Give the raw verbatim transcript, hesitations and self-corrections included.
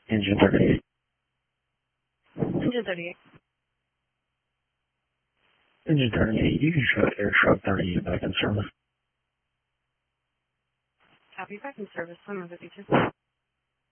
Engine thirty-eight. Engine thirty-eight. Engine thirty-eight, you can show Air Truck thirty-eight back in service. Copy, back in service, one fifty-two.